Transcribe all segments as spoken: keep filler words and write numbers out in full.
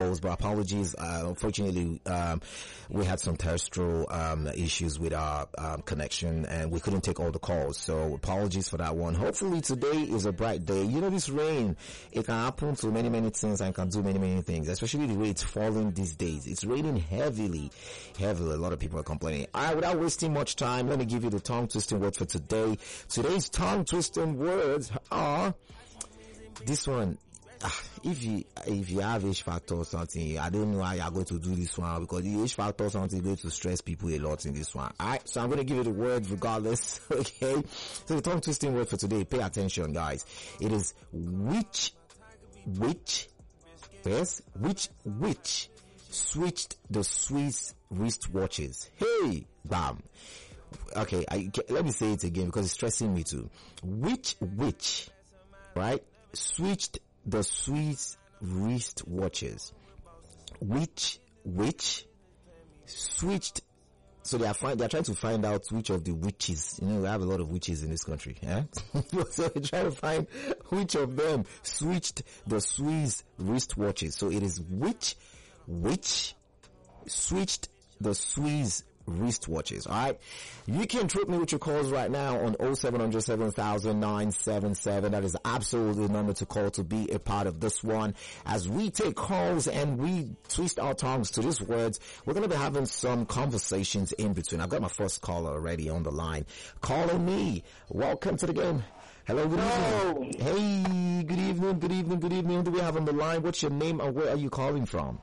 calls, but apologies. Uh, unfortunately, um, we had some terrestrial um, issues with our um, connection, and we couldn't take all the calls. So apologies for that one. Hopefully today is a bright day. You know, this rain, it can happen to many, many things and can do many, many things, especially the way it's falling these days. It's raining heavily, heavily. A lot of people are complaining. All right, without wasting much time, let me give you the tongue twisting word for today. Today's tongue twisting words are this one. If you if you have H factor or something, I don't know how you're going to do this one, because the H factor or something is going to stress people a lot in this one. Alright, so I'm going to give you the word regardless. Okay, so the tongue twisting word for today, pay attention guys. It is which which yes which which switched the Swiss wristwatches. Hey, bam. Okay, I, let me say it again because it's stressing me too. Which which right switched the Swiss wristwatches? Which which switched? So they are find, they are trying to find out which of the witches. You know, we have a lot of witches in this country. Yeah? So they're trying to find which of them switched the Swiss wristwatches. So it is which which switched the Swiss wristwatches. Alright, you can trip me with your calls right now on oh seven hundred seven thousand nine seven seven. That is absolutely the number to call to be a part of this one. As we take calls and we twist our tongues to these words, we're going to be having some conversations in between. I've got my first caller already on the line calling me. Welcome to the game. Hello, good Hello. evening. Hey, good evening, good evening, good evening. Who do we have on the line? What's your name and where are you calling from?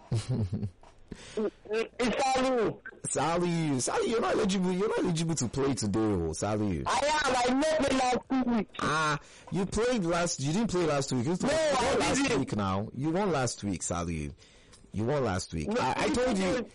It's Sally. Sally, Sally, you're not eligible. You're not eligible to play today, oh, Sally. I am. I never last two weeks. Ah, you played last. You didn't play last week. You No, you won I last didn't. week. Now you won last week, Sally. You won last week. I, I told you.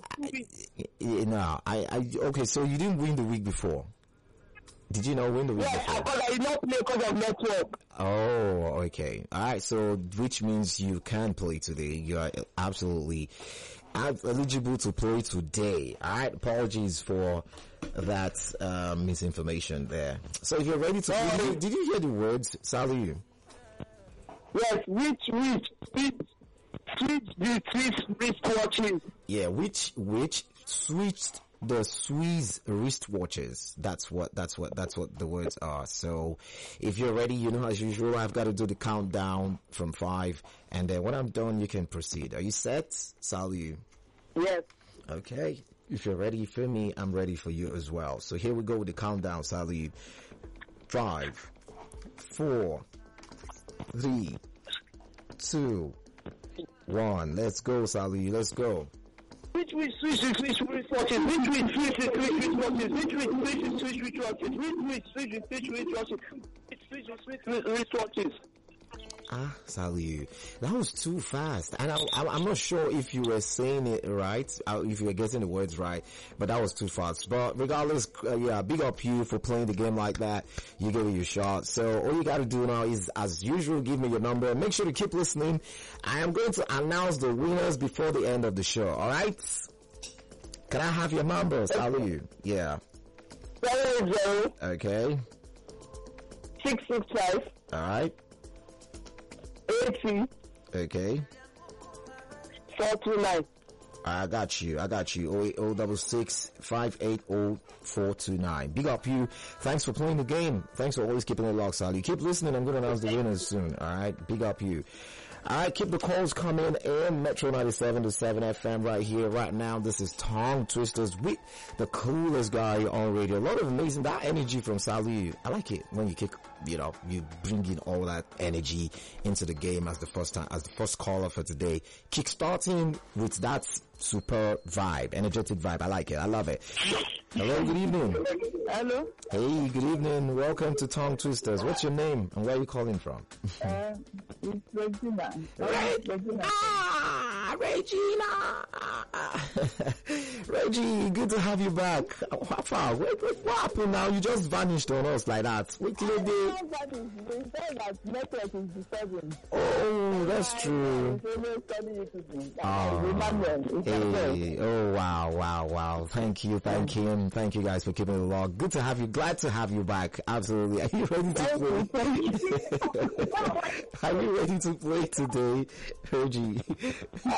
I, no, I, I. Okay, so you didn't win the week before. Did you not win the week Yes, before? because I did not play because of network. Oh, okay. All right. So, which means you can play today. You are absolutely eligible to play today. All right. Apologies for that uh, misinformation there. So, if you're ready to, Oh. did, you, did you hear the words, Sally? Yes, which, which, which, switch the Swiss wristwatches. Yeah. Which which switched the Swiss wristwatches. That's what, that's what, that's what the words are. So if you're ready, you know, as usual, I've got to do the countdown from five. And then when I'm done, you can proceed. Are you set, Sally? Yes. Okay. If you're ready for me, I'm ready for you as well. So here we go with the countdown, Sally. Five, four, three, two, one. Let's go, Sally. Let's go. Which, which, switch the Swiss wristwatches. Which, which, switch the Swiss wristwatches. Which, which, switch the Swiss wristwatches. Which, which, switch the Swiss wristwatches. Which, switch the Swiss wristwatches. Ah, Sally, that was too fast. And I, I, I'm not sure if you were saying it right, uh, if you were getting the words right, but that was too fast. But regardless, uh, yeah, big up you for playing the game like that. You gave it your shot. So all you gotta do now is, as usual, give me your number. Make sure to keep listening. I am going to announce the winners before the end of the show, alright? Can I have your number, Sally? Yeah. Zero, zero, Okay. six, six, five, Alright. eight, three, Okay. four, two, nine. I got you. I got you. oh eight oh six six five eight oh four two nine. Big up you. Thanks for playing the game. Thanks for always keeping it locked, Sally. Keep listening. I'm going to announce the winners soon. All right. Big up you. All right. Keep the calls coming in. Metro ninety-seven to seven F M right here, right now. This is Tongue Twisters with the coolest guy on radio. A lot of amazing, that energy from Sally. I like it when you kick, you know, you bring in all that energy into the game as the first time, as the first caller for today. Kickstarting with that super vibe, energetic vibe. I like it. I love it. Hello, good evening. Hello. Hey, good evening. Welcome to Tongue Twisters. What's your name and where are you calling from? Uh, it's Regina. Right. Regina. Ah, Regina. Reggie, good to have you back. How far? Wait, wait, what happened now? You just vanished on us like that. Wait till the day. That network is disturbing. Oh, that's true. Oh, hey, oh wow, wow, wow. Thank you, thank him, thank you guys for keeping it locked. Good to have you, glad to have you back. Absolutely. Are you ready to play? Are you ready to play today, Reggie?